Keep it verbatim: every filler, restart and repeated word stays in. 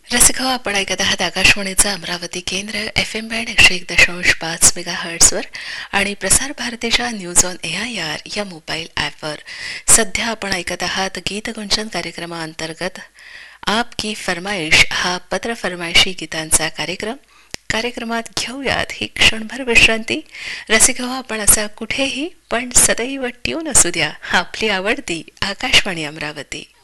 रसिक हो, आपण ऐकत आहात आकाशवाणीचं अमरावती केंद्र एफ एम बँड एकशे एक दशांश पाच मेगा हर्ट्सवर आणि प्रसार भारतीच्या news on A I R या मोबाईल ॲपवर. सध्या आपण ऐकत आहात गीतगुंजन कार्यक्रमाअंतर्गत आप की फरमाईश हा पत्र फरमाईशी गीतांचा कार्यक्रम. कार्यक्रमात घेऊयात ही क्षणभर विश्रांती. रसिक हो, आपण असा कुठेही पण सदैव ट्यून असू द्या आपली आवडती आकाशवाणी अमरावती.